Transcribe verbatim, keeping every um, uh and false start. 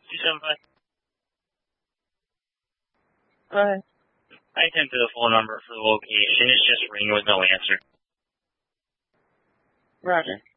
two seven five. Go ahead. I sent the phone number for the location. It's just ringing with no answer. Roger.